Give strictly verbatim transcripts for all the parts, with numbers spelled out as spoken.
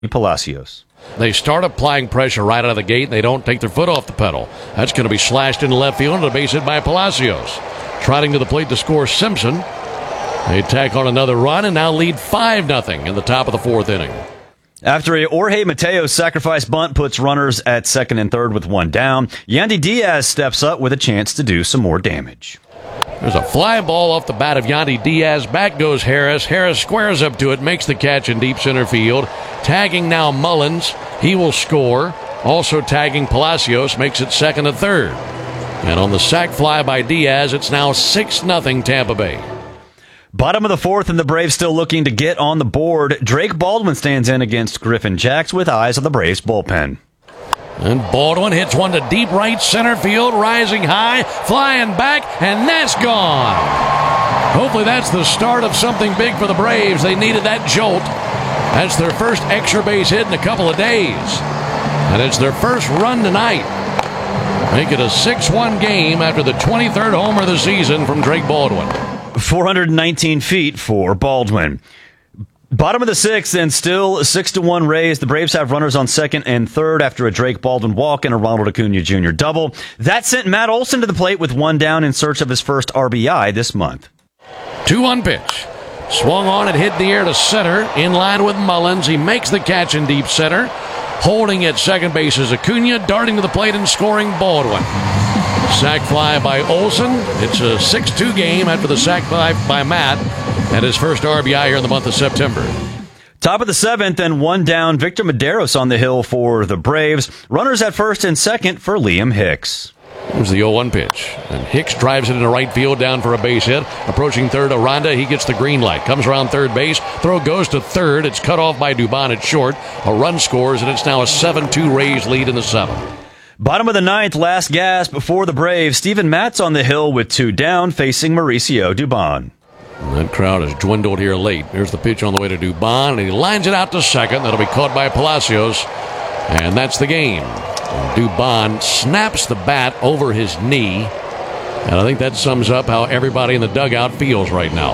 Palacios. They start applying pressure right out of the gate, and they don't take their foot off the pedal. That's going to be slashed into left field and a base hit by Palacios. Trotting to the plate to score Simpson. They tack on another run and now lead five nothing in the top of the fourth inning. After a Jorge Mateo sacrifice bunt puts runners at second and third with one down, Yandy Diaz steps up with a chance to do some more damage. There's a fly ball off the bat of Yandy Diaz. Back goes Harris. Harris squares up to it, makes the catch in deep center field. Tagging now Mullins. He will score. Also tagging Palacios, makes it second and third. And on the sac fly by Diaz, it's now six nothing Tampa Bay. Bottom of the fourth, and the Braves still looking to get on the board. Drake Baldwin stands in against Griffin Jacks with eyes on the Braves bullpen. And Baldwin hits one to deep right center field, rising high, flying back, and that's gone. Hopefully that's the start of something big for the Braves. They needed that jolt. That's their first extra base hit in a couple of days. And it's their first run tonight. Make it a six one game after the twenty-third homer of the season from Drake Baldwin. four hundred nineteen feet for Baldwin. Bottom of the sixth, and still six to one Rays. The Braves have runners on second and third after a Drake Baldwin walk and a Ronald Acuna Junior double. That sent Matt Olson to the plate with one down in search of his first R B I this month. two one pitch. Swung on and hit in the air to center. In line with Mullins. He makes the catch in deep center. Holding at second base is Acuna. Darting to the plate and scoring Baldwin. Sac fly by Olson. It's a six two game after the sac fly by Matt and his first R B I here in the month of September. Top of the seventh and one down. Victor Medeiros on the hill for the Braves. Runners at first and second for Liam Hicks. Here's the oh one pitch. And Hicks drives it into right field down for a base hit. Approaching third, Aranda. He gets the green light. Comes around third base. Throw goes to third. It's cut off by Dubon at short. A run scores, and it's now a seven two Rays lead in the seventh. Bottom of the ninth, last gasp before the Braves. Steven Matz on the hill with two down, facing Mauricio Dubon. And that crowd has dwindled here late. Here's the pitch on the way to Dubon, and he lines it out to second. That'll be caught by Palacios, and that's the game. And Dubon snaps the bat over his knee, and I think that sums up how everybody in the dugout feels right now.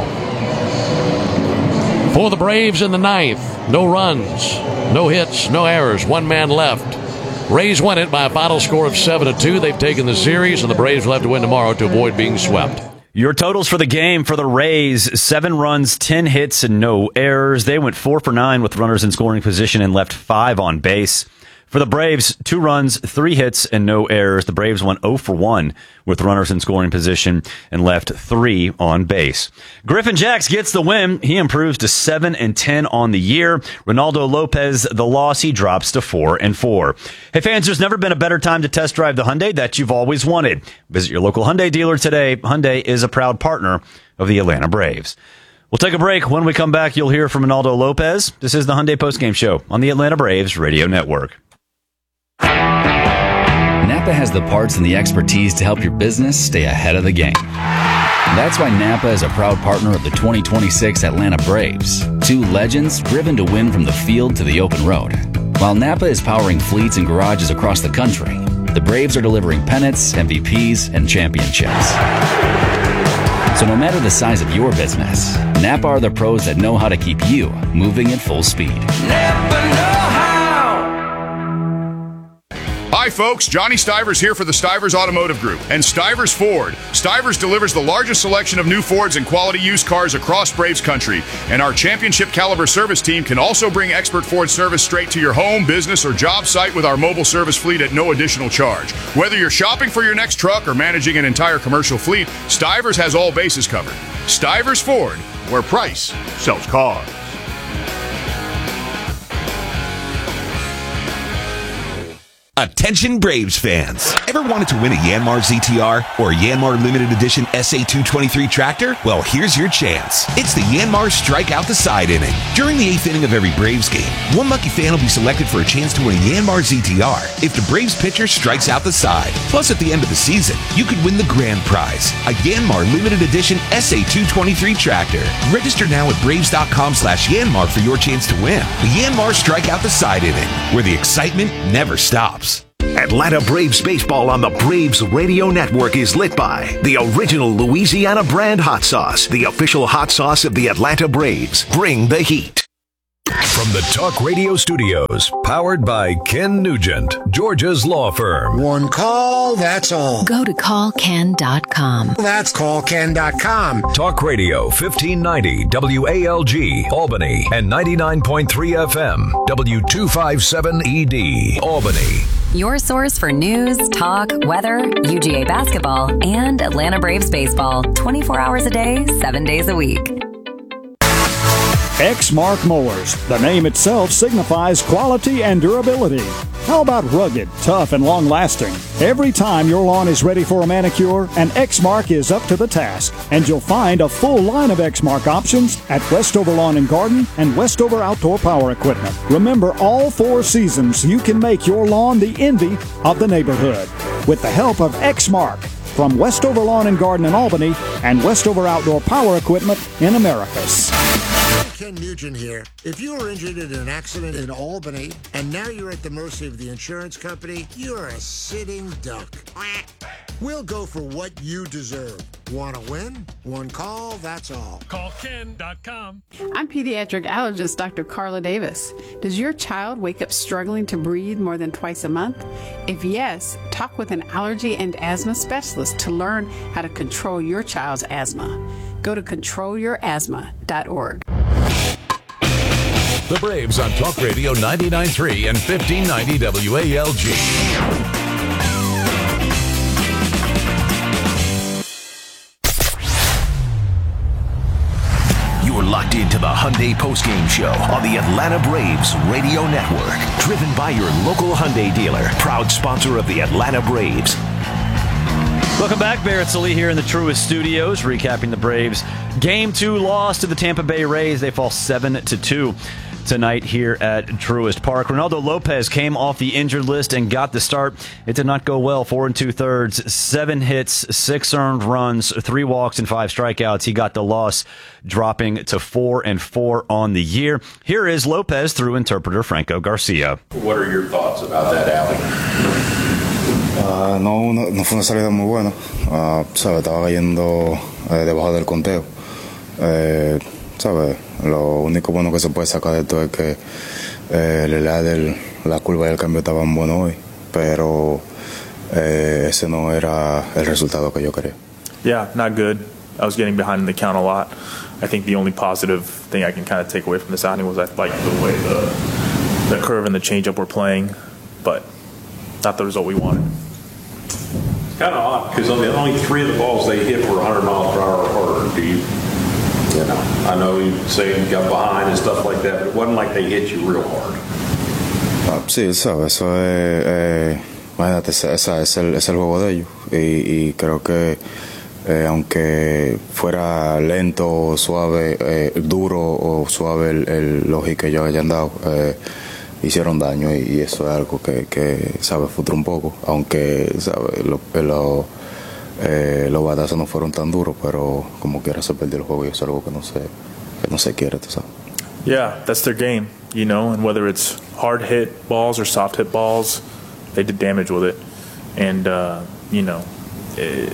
For the Braves in the ninth, no runs, no hits, no errors, one man left. Rays win it by a final score of seven to two. They've taken the series, and the Braves will have to win tomorrow to avoid being swept. Your totals for the game for the Rays, seven runs, ten hits, and no errors. They went four for nine with runners in scoring position and left five on base. For the Braves, two runs, three hits, and no errors. The Braves went oh for one with runners in scoring position and left three on base. Griffin Jacks gets the win. He improves to seven and ten on the year. Ronaldo Lopez, the loss, he drops to four and four. Hey fans, there's never been a better time to test drive the Hyundai that you've always wanted. Visit your local Hyundai dealer today. Hyundai is a proud partner of the Atlanta Braves. We'll take a break. When we come back, you'll hear from Ronaldo Lopez. This is the Hyundai Postgame Show on the Atlanta Braves Radio Network. Napa has the parts and the expertise to help your business stay ahead of the game. That's why Napa is a proud partner of the twenty twenty-six Atlanta Braves, two legends driven to win from the field to the open road. While Napa is powering fleets and garages across the country, the Braves are delivering pennants, M V Ps, and championships. So no matter the size of your business, Napa are the pros that know how to keep you moving at full speed. Napa know how. Hi folks, Johnny Stivers here for the Stivers Automotive Group and Stivers Ford. Stivers delivers the largest selection of new Fords and quality used cars across Braves country. And our championship caliber service team can also bring expert Ford service straight to your home, business, or job site with our mobile service fleet at no additional charge. Whether you're shopping for your next truck or managing an entire commercial fleet, Stivers has all bases covered. Stivers Ford, where price sells cars. Attention Braves fans. Ever wanted to win a Yanmar Z T R or a Yanmar Limited Edition S A two twenty-three tractor? Well, here's your chance. It's the Yanmar Strike Out the Side inning. During the eighth inning of every Braves game, one lucky fan will be selected for a chance to win a Yanmar Z T R if the Braves pitcher strikes out the side. Plus, at the end of the season, you could win the grand prize, a Yanmar Limited Edition S A two twenty-three tractor. Register now at Braves.com slash Yanmar for your chance to win. The Yanmar Strike Out the Side inning, where the excitement never stops. Atlanta Braves baseball on the Braves Radio Network is lit by the original Louisiana brand hot sauce, the official hot sauce of the Atlanta Braves. Bring the heat. From the Talk Radio studios, powered by Ken Nugent, Georgia's law firm. One call, that's all. Go to call ken dot com. That's call ken dot com. Talk Radio fifteen ninety W A L G, Albany, and ninety-nine point three F M, W two fifty-seven E D, Albany. Your source for news, talk, weather, U G A basketball, and Atlanta Braves baseball. twenty-four hours a day, seven days a week. Exmark Mowers. The name itself signifies quality and durability. How about rugged, tough, and long-lasting? Every time your lawn is ready for a manicure, an Exmark is up to the task. And you'll find a full line of Exmark options at Westover Lawn and Garden and Westover Outdoor Power Equipment. Remember, all four seasons, you can make your lawn the envy of the neighborhood. With the help of Exmark from Westover Lawn and Garden in Albany and Westover Outdoor Power Equipment in Americus. Ken Nugent here. If you were injured in an accident in Albany and now you're at the mercy of the insurance company, you're a sitting duck. We'll go for what you deserve. Want to win? One call, that's all. Call ken dot com. I'm pediatric allergist Doctor Carla Davis. Does your child wake up struggling to breathe more than twice a month? If yes, talk with an allergy and asthma specialist to learn how to control your child's asthma. Go to control your asthma dot org. The Braves on Talk Radio ninety-nine point three and fifteen ninety W A L G. You're locked into the Hyundai Postgame Show on the Atlanta Braves Radio Network. Driven by your local Hyundai dealer, proud sponsor of the Atlanta Braves. Welcome back. Barrett Sallee here in the Truist Studios, recapping the Braves' Game two loss to the Tampa Bay Rays. They fall seven to two tonight here at Truist Park. Ronaldo Lopez came off the injured list and got the start. It did not go well. Four and two thirds, seven hits, six earned runs, three walks, and five strikeouts. He got the loss, dropping to four and four on the year. Here is Lopez through interpreter Franco Garcia. What are your thoughts about that outing? Uh, no, no, no fue una salida muy buena. Uh, sabe, estaba cayendo eh, debajo del conteo. Eh, sabe, lo único bueno que se puede sacar de esto es que eh, el del, la curva y el cambio estaban buenos hoy, pero eh, ese no era el resultado que yo quería. Yeah, not good. I was getting behind in the count a lot. I think the only positive thing I can kind of take away from this outing was I liked the way the the curve and the changeup were playing, but not the result we wanted. It's kind of odd because on the only three of the balls they hit were one hundred miles per hour or harder. Do you? You know, I know you say you got behind and stuff like that, but it wasn't like they hit you real hard. Ah, sí, sabe, eso es, eh, imagínate, ese, ese es, el, es el juego de ellos y, y creo que eh, aunque fuera lento o suave, eh, duro o suave el, el los hits que ellos hayan dado, eh, hicieron daño y, y eso es algo que, que sabe, frustra un poco, aunque sabe, lo, lo, eh, los batazos no fueron tan duros, pero como quiera se perdió el juego y eso es algo que no se, que no se quiere, tú sabes. Yeah, that's their game, you know, and whether it's hard hit balls or soft hit balls, they did damage with it. And, uh, you know, it,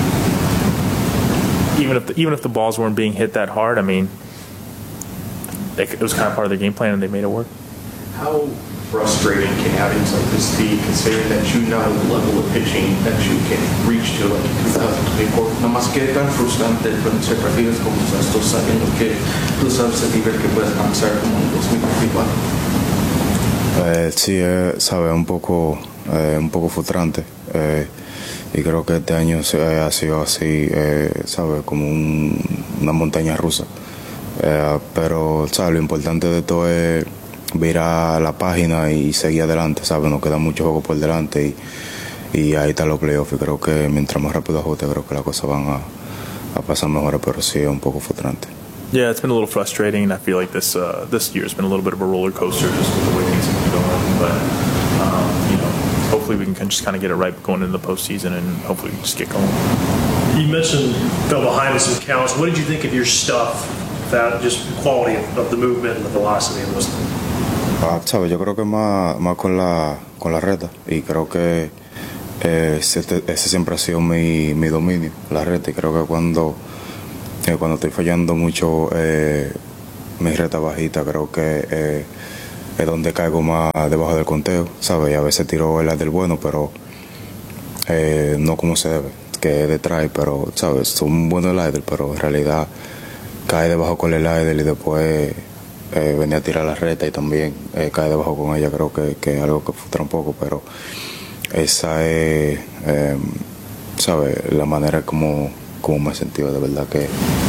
even if the, even if the balls weren't being hit that hard, I mean, they, it was kind of part of their game plan and they made it work. How frustrating can outings like this be, considering that you know the level of pitching that you can reach to like two thousand twenty-four? No más que tan frustrante vencer partidos como estos, sabiendo que tú sabes el nivel que puedes alcanzar como en dos mil veinticuatro. Eh, sí, eh, sabe, un poco, eh, un poco frustrante. Eh, y creo que este año eh, ha sido así, eh, sabe, como un, una montaña rusa. Eh, pero, sabe, lo importante de todo es virar la página y seguir adelante, ¿sabes? Nos queda mucho juego por delante y, y ahí están los playoffs y creo que mientras más rápido ajuste creo que las cosas van a, a pasar mejor, pero sí es un poco frustrante. Yeah, it's been a little frustrating, and I feel like this uh, this year's been a little bit of a roller coaster just with the way things have been going. But um, you know, hopefully we can just kind of get it right going into the postseason, and hopefully we just get going. You mentioned fell behind in some counts. What did you think of your stuff? That just the quality of, of the movement and the velocity of those things. Ah, sabes, yo creo que más, más con la con la reta y creo que eh, ese, ese siempre ha sido mi, mi dominio, la reta, y creo que cuando eh, cuando estoy fallando mucho eh, mi recta bajita, creo que eh, es donde caigo más debajo del conteo, ¿sabes? Y a veces tiro el del bueno, pero eh, no como se debe, que es de try, pero, ¿sabes? Son un buen slider, pero en realidad cae debajo con el slider y después eh, venía a tirar la recta y también eh, cae debajo con ella. Creo que, que es algo que frustra un poco, pero esa es, eh, ¿sabes? La manera como, como me he sentido, de verdad que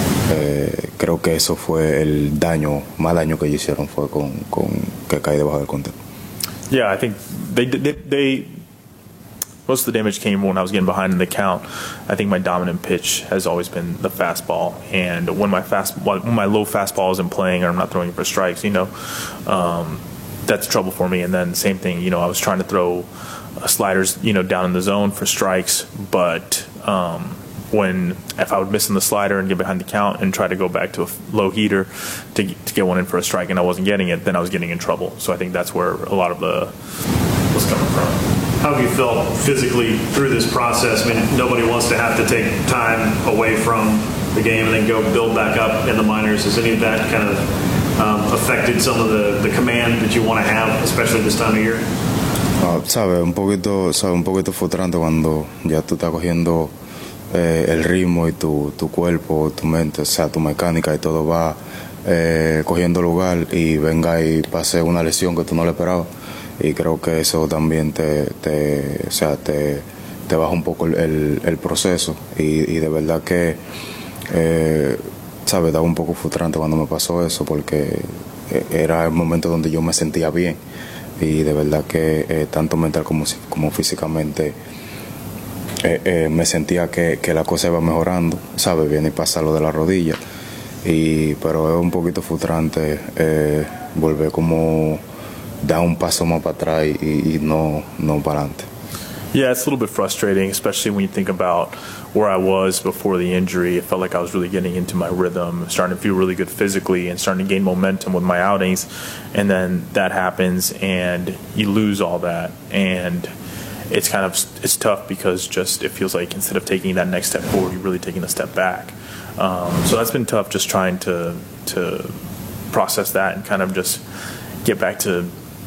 eh, creo que eso fue el daño, más daño que ellos hicieron fue con, con que cae debajo del conteo. Yeah, I think they, they, they most of the damage came when I was getting behind in the count. I think my dominant pitch has always been the fastball, and when my fast, when my low fastball isn't playing or I'm not throwing it for strikes, you know, um, that's trouble for me. And then same thing, you know, I was trying to throw uh, sliders, you know, down in the zone for strikes, but um, when if I would miss in the slider and get behind the count and try to go back to a low heater to, to get one in for a strike and I wasn't getting it, then I was getting in trouble. So I think that's where a lot of the was coming from. How have you felt physically through this process? I mean, nobody wants to have to take time away from the game and then go build back up in the minors. Has any of that kind of um, affected some of the, the command that you want to have, especially this time of year? Uh, sabe, un poquito, sabe, un poquito frustrante cuando ya tú estás cogiendo eh, el ritmo y tu, tu cuerpo, tu mente, o sea, tu mecánica y todo va eh, cogiendo lugar y venga y pase una lesión que tú no le esperabas. Y creo que eso también te, te, o sea, te, te baja un poco el, el proceso y, y de verdad que eh, sabe, estaba un poco frustrante cuando me pasó eso porque era el momento donde yo me sentía bien y de verdad que eh, tanto mental como, como físicamente eh, eh, me sentía que, que la cosa iba mejorando, sabe, viene y pasa lo de la rodilla y, pero es un poquito frustrante eh, volver como da un paso más para atrás y, y no, no para adelante. Yeah, it's a little bit frustrating, especially when you think about where I was before the injury. It felt like I was really getting into my rhythm, starting to feel really good physically and starting to gain momentum with my outings. And then that happens and you lose all that. And it's kind of, it's tough because just it feels like instead of taking that next step forward, you're really taking a step back. Um, so that's been tough, just trying to, to process that and kind of just get back to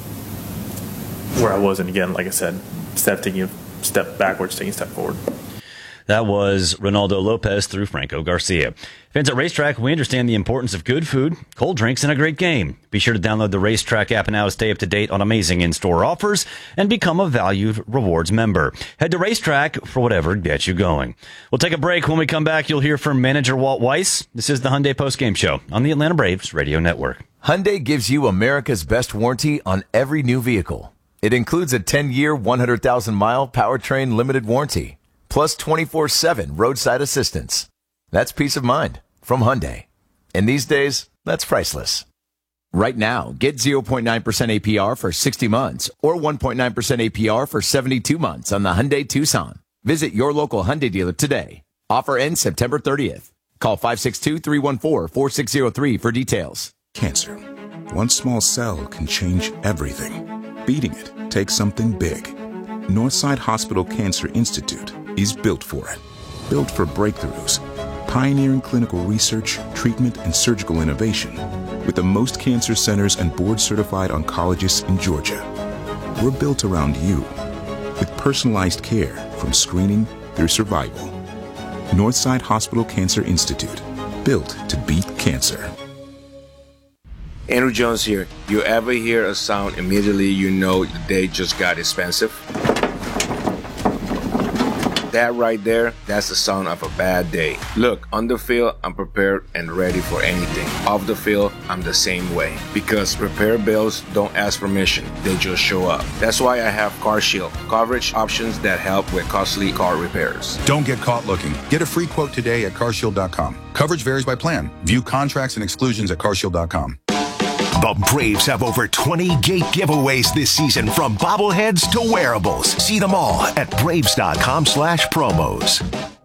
where I was, and again, like I said, instead of taking a step backwards, taking a step forward. That was Ronaldo Lopez through Franco Garcia. Fans at Racetrack, we understand the importance of good food, cold drinks, and a great game. Be sure to download the Racetrack app now to stay up to date on amazing in-store offers and become a valued rewards member. Head to Racetrack for whatever gets you going. We'll take a break. When we come back, you'll hear from manager Walt Weiss. This is the Hyundai Postgame Show on the Atlanta Braves Radio Network. Hyundai gives you America's best warranty on every new vehicle. It includes a ten-year, one hundred thousand mile powertrain limited warranty, plus twenty-four seven roadside assistance. That's peace of mind from Hyundai. And these days, that's priceless. Right now, get zero point nine percent A P R for sixty months or one point nine percent A P R for seventy-two months on the Hyundai Tucson. Visit your local Hyundai dealer today. Offer ends September thirtieth. Call five six two, three one four, four six zero three for details. Cancer. One small cell can change everything. Beating it takes something big. Northside Hospital Cancer Institute is built for it. Built for breakthroughs, pioneering clinical research, treatment, and surgical innovation, with the most cancer centers and board-certified oncologists in Georgia. We're built around you, with personalized care from screening through survival. Northside Hospital Cancer Institute, built to beat cancer. Andrew Jones here. You ever hear a sound, immediately you know the day just got expensive? That right there, that's the sound of a bad day. Look, on the field, I'm prepared and ready for anything. Off the field, I'm the same way. Because repair bills don't ask permission, they just show up. That's why I have CarShield, coverage options that help with costly car repairs. Don't get caught looking. Get a free quote today at car shield dot com. Coverage varies by plan. View contracts and exclusions at car shield dot com. The Braves have over twenty gate giveaways this season, from bobbleheads to wearables. See them all at braves.com slash promos.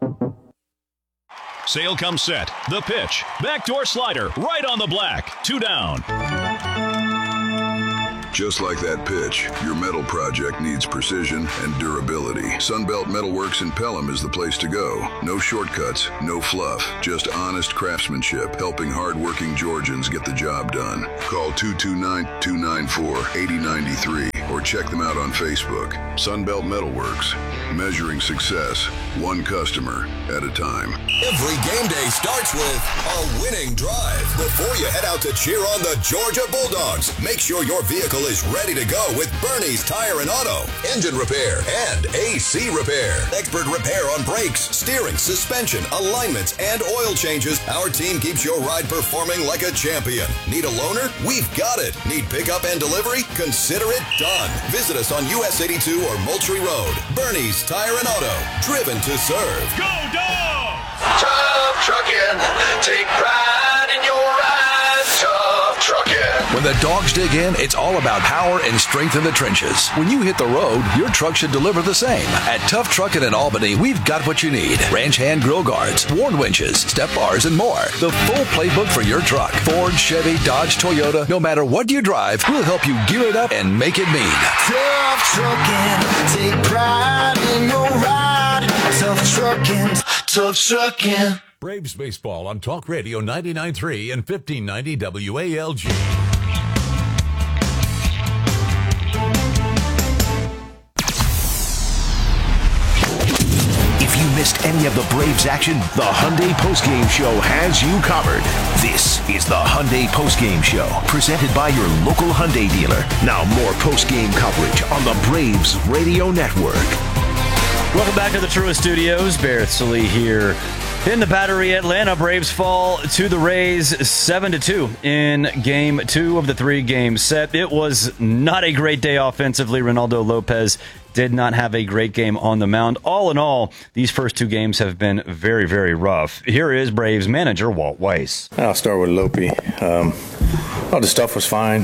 Sale comes set. The pitch. Backdoor slider right on the black. Two down. Just like that pitch, your metal project needs precision and durability. Sunbelt Metalworks in Pelham is the place to go. No shortcuts, no fluff, just honest craftsmanship, helping hardworking Georgians get the job done. Call two two nine, two nine four, eight zero nine three or check them out on Facebook. Sunbelt Metalworks, measuring success one customer at a time. Every game day starts with a winning drive. Before you head out to cheer on the Georgia Bulldogs, make sure your vehicle is ready to go with Bernie's Tire and Auto, engine repair, and A C repair. Expert repair on brakes, steering, suspension, alignments, and oil changes. Our team keeps your ride performing like a champion. Need a loaner? We've got it. Need pickup and delivery? Consider it done. Visit us on U S eighty-two or Moultrie Road. Bernie's Tire and Auto, driven to serve. Go Dogs! Tough trucking, take pride in your ride. Tough trucking. When the Dogs dig in, it's all about power and strength in the trenches. When you hit the road, your truck should deliver the same. At Tough Truckin' in Albany, we've got what you need. Ranch hand grill guards, Warn winches, step bars, and more. The full playbook for your truck. Ford, Chevy, Dodge, Toyota, no matter what you drive, we'll help you gear it up and make it mean. Tough trucking, take pride in your ride. Tough trucking, tough trucking. Braves baseball on Talk Radio ninety-nine point three and fifteen ninety W A L G. If you missed any of the Braves action, the Hyundai Postgame Show has you covered. This is the Hyundai Postgame Show, presented by your local Hyundai dealer. Now more postgame coverage on the Braves Radio Network. Welcome back to the Truist Studios. Barrett Sallee here in the Battery. Atlanta Braves fall to the Rays seven to two in game two of the three-game set. It was not a great day offensively. Ronaldo Lopez did not have a great game on the mound. All in all, these first two games have been very, very rough. Here is Braves manager Walt Weiss. I'll start with Lope. Um, all the stuff was fine.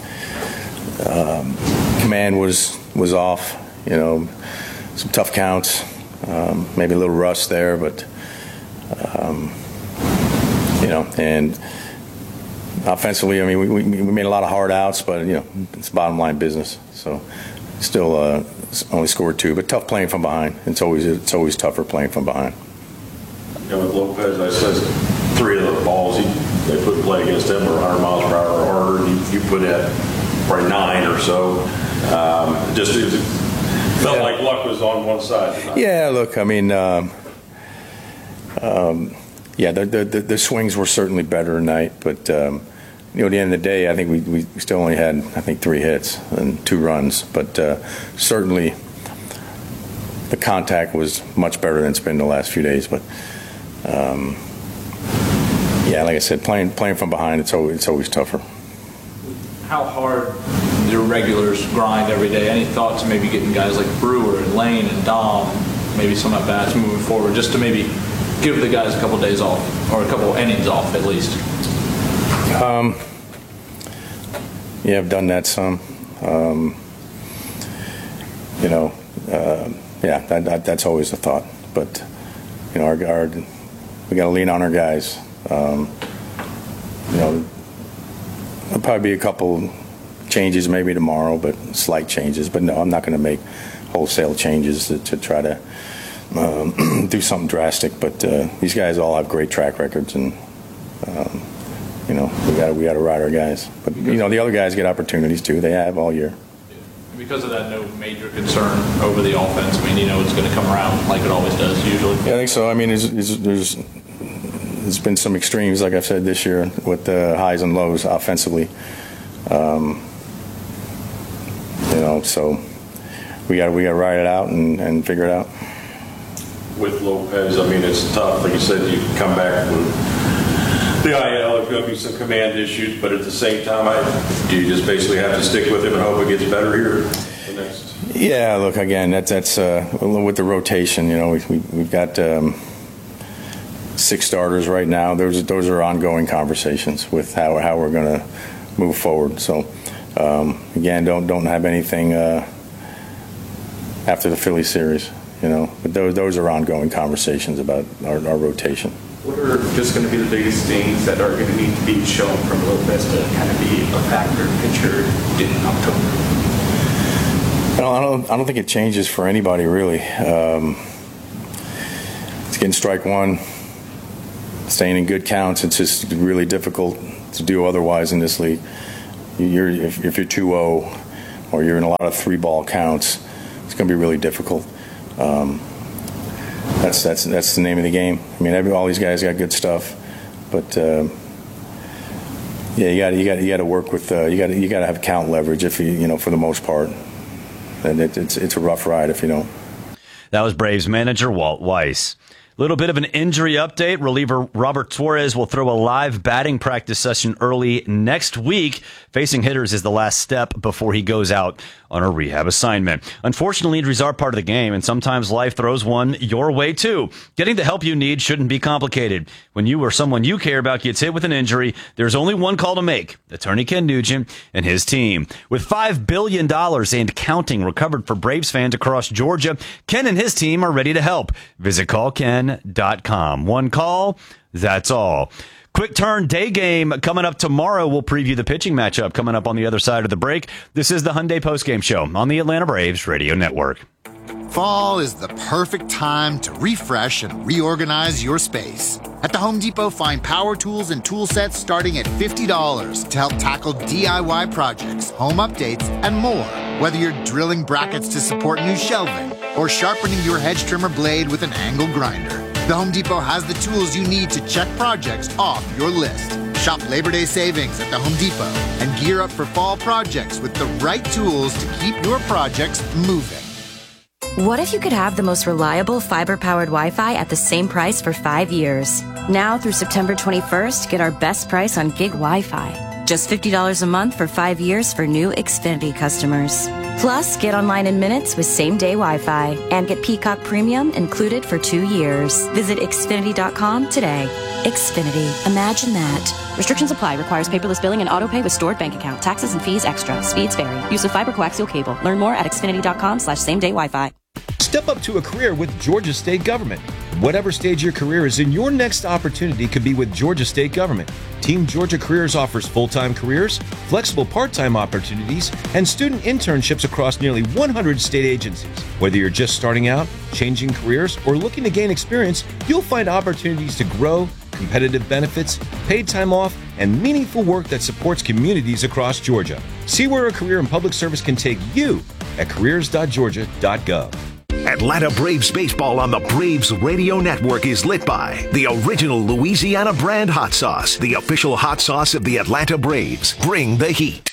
Um, command was was off. You know, some tough counts. Um, maybe a little rust there, but um, you know, and offensively, I mean, we, we we made a lot of hard outs, but you know, it's bottom line business. So still. Uh, Only scored two, but tough playing from behind. It's always it's always tougher playing from behind. Yeah, with Lopez, I said three of the balls he, they put play against him were one hundred miles per hour or harder. You, you put at probably nine or so. Um, just it felt yeah. like luck was on one side tonight. Yeah, look, I mean, um, um, yeah, the, the the the swings were certainly better tonight, but. Um, You know, at the end of the day, I think we, we still only had, I think, three hits and two runs. But uh, certainly the contact was much better than it's been the last few days. But, um, yeah, like I said, playing playing from behind, it's always, it's always tougher. How hard do regulars grind every day? Any thoughts of maybe getting guys like Brewer and Lane and Dom, maybe some at-bats moving forward, just to maybe give the guys a couple days off, or a couple innings off at least? Um, yeah, I've done that some. Um, you know, uh, yeah, that, that, that's always a thought. But you know, our, our we got to lean on our guys. Um, you know, there'll probably be a couple changes maybe tomorrow, but slight changes. But no, I'm not going to make wholesale changes to, to try to um, do something drastic. But uh, these guys all have great track records, and um, you know, we got we got to ride our guys. But you know, the other guys get opportunities too. They have all year. Because of that, no major concern over the offense. I mean, you know, it's going to come around like it always does usually. Yeah, I think so. I mean, there's there's, there's there's been some extremes, like I've said this year, with the highs and lows offensively. Um, you know, so we got we got to ride it out and, and figure it out. With Lopez, I mean, it's tough. Like you said, you come back with the I L, there's going to be some command issues, but at the same time, I, do you just basically have to stick with him and hope it gets better here the next? Yeah, look, again, that's that's uh, with the rotation. You know, we, we we've got um, six starters right now. Those those are ongoing conversations with how how we're going to move forward. So um, again, don't don't have anything uh, after the Philly series. You know, but those those are ongoing conversations about our, our rotation. What are just going to be the biggest things that are going to need to be shown from Lopez to kind of be a factor pitcher in October? I don't, I don't, I don't think it changes for anybody, really. Um, it's getting strike one, staying in good counts. It's just really difficult to do otherwise in this league. You're, if, if you're two oh or you're in a lot of three-ball counts, it's going to be really difficult. Um, that's that's that's the name of the game. I mean, every, all these guys got good stuff, but uh, yeah, you got you got you got to work with uh, you got you got to have count leverage if you you know for the most part. And it, it's it's a rough ride if you don't. That was Braves manager Walt Weiss. Little bit of an injury update. Reliever Robert Torres will throw a live batting practice session early next week. Facing hitters is the last step before he goes out on a rehab assignment. Unfortunately, injuries are part of the game, and sometimes life throws one your way too. Getting the help you need shouldn't be complicated. When you or someone you care about gets hit with an injury, there's only one call to make. Attorney Ken Nugent and his team. With five billion dollars and counting recovered for Braves fans across Georgia, Ken and his team are ready to help. Visit call ken dot com. One call, that's all. Quick turn day game coming up tomorrow. We'll preview the pitching matchup coming up on the other side of the break. This is the Hyundai Postgame Show on the Atlanta Braves Radio Network. Fall is the perfect time to refresh and reorganize your space. At the Home Depot, find power tools and tool sets starting at fifty dollars to help tackle D I Y projects, home updates, and more. Whether you're drilling brackets to support new shelving or sharpening your hedge trimmer blade with an angle grinder, the Home Depot has the tools you need to check projects off your list. Shop Labor Day savings at the Home Depot and gear up for fall projects with the right tools to keep your projects moving. What if you could have the most reliable fiber-powered Wi-Fi at the same price for five years? Now through September twenty-first, get our best price on gig Wi-Fi. Just fifty dollars a month for five years for new Xfinity customers. Plus, get online in minutes with same-day Wi-Fi and get Peacock Premium included for two years. Visit Xfinity dot com today. Xfinity. Imagine that. Restrictions apply. Requires paperless billing and auto pay with stored bank account. Taxes and fees extra. Speeds vary. Use of fiber coaxial cable. Learn more at Xfinity dot com slash same-day Wi-Fi. Step up to a career with Georgia State Government. Whatever stage your career is in, your next opportunity could be with Georgia State Government. Team Georgia Careers offers full-time careers, flexible part-time opportunities, and student internships across nearly one hundred state agencies. Whether you're just starting out, changing careers, or looking to gain experience, you'll find opportunities to grow, competitive benefits, paid time off, and meaningful work that supports communities across Georgia. See where a career in public service can take you at careers dot georgia dot gov. Atlanta Braves baseball on the Braves Radio Network is lit by the original Louisiana brand hot sauce, the official hot sauce of the Atlanta Braves. Bring the heat.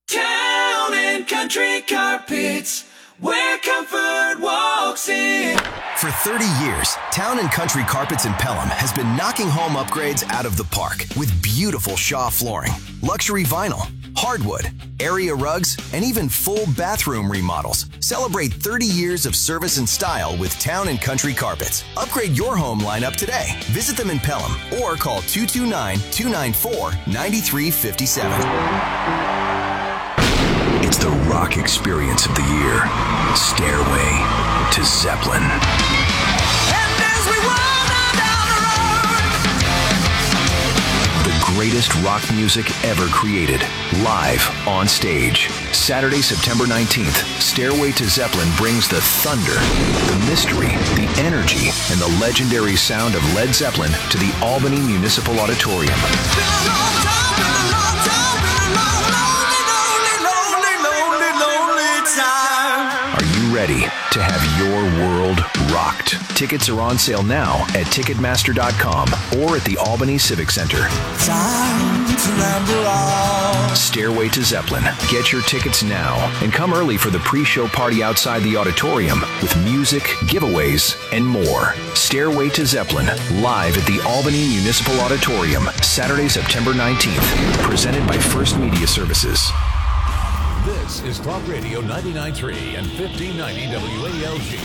Town and Country Carpets, where comfort walks in. For thirty years, Town and Country Carpets in Pelham has been knocking home upgrades out of the park with beautiful Shaw flooring, luxury vinyl, hardwood, area rugs, and even full bathroom remodels. Celebrate thirty years of service and style with Town and Country Carpets. Upgrade your home lineup today. Visit them in Pelham or call two two nine, two nine four, nine three five seven. It's the rock experience of the year. Stairway to Zeppelin. And as we wander down the road, The greatest rock music ever created, live on stage. Saturday, September nineteenth, Stairway to Zeppelin brings the thunder, the mystery, the energy, and the legendary sound of Led Zeppelin to the Albany Municipal Auditorium. Are you ready to have your world rocked? Tickets are on sale now at ticketmaster dot com or at the Albany Civic Center. time to ramble on. Stairway to Zeppelin. Get your tickets now and come early for the pre-show party outside the auditorium with music, giveaways, and more. Stairway to Zeppelin, live at the Albany Municipal Auditorium, Saturday, September nineteenth. Presented by First Media Services. This is Talk Radio ninety-nine point three and fifteen ninety W A L G.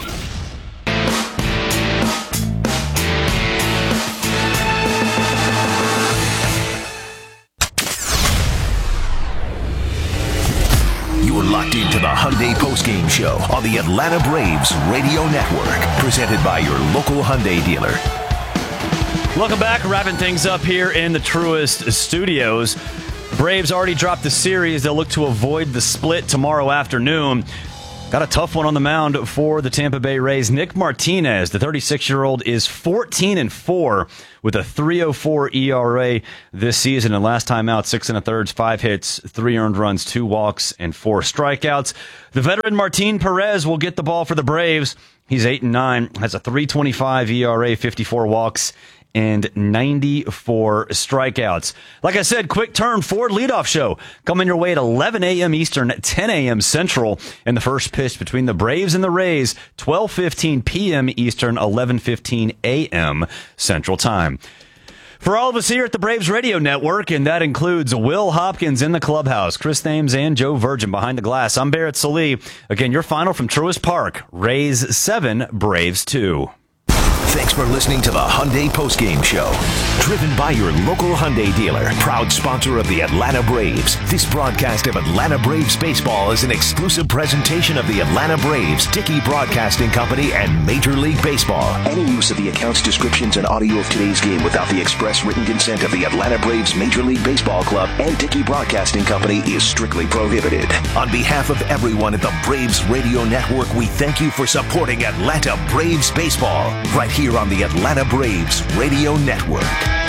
You're locked into the Hyundai Postgame Show on the Atlanta Braves Radio Network. Presented by your local Hyundai dealer. Welcome back. Wrapping things up here in the Truist Studios. Braves already dropped the series. They'll look to avoid the split tomorrow afternoon. Got a tough one on the mound for the Tampa Bay Rays. Nick Martinez, the thirty-six-year-old, is fourteen and four with a three oh four E R A this season. And last time out, six and a thirds, five hits, three earned runs, two walks, and four strikeouts. The veteran Martin Perez will get the ball for the Braves. He's eight and nine, has a three twenty-five E R A, fifty-four walks, and ninety-four strikeouts. Like I said, quick turn Ford leadoff show coming your way at eleven a.m. Eastern, ten a.m. Central, in the first pitch between the Braves and the Rays, twelve fifteen p.m. Eastern, eleven fifteen a.m. Central Time. For all of us here at the Braves Radio Network, and that includes Will Hopkins in the clubhouse, Chris Thames, and Joe Virgin behind the glass, I'm Barrett Salee. Again, your final from Truist Park, Rays seven, Braves two. Thanks for listening to the Hyundai Postgame Show. Driven by your local Hyundai dealer, proud sponsor of the Atlanta Braves. This broadcast of Atlanta Braves baseball is an exclusive presentation of the Atlanta Braves, Dickey Broadcasting Company, and Major League Baseball. Any use of the accounts, descriptions, and audio of today's game without the express written consent of the Atlanta Braves Major League Baseball Club and Dickey Broadcasting Company is strictly prohibited. On behalf of everyone at the Braves Radio Network, we thank you for supporting Atlanta Braves baseball right here on the Atlanta Braves Radio Network.